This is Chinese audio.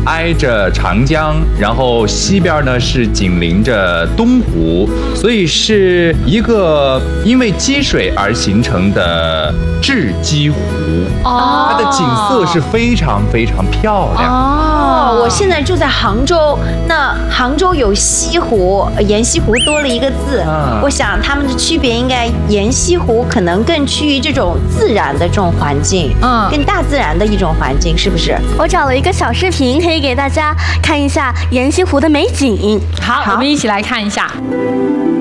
挨着长江，然后西边呢是紧邻着东湖，所以是一个因为积水而形成的雉鸡湖。它的景色是非常非常漂亮。 我现在住在杭州，那杭州有西湖，沿西湖多了一个字，我想它们的区别应该沿西湖可能更趋于这种自然的这种环境，跟大自然的一种环境，是不是？ 我找了一个小视频，可以给大家看一下沿西湖的美景。 好，我们一起来看一下。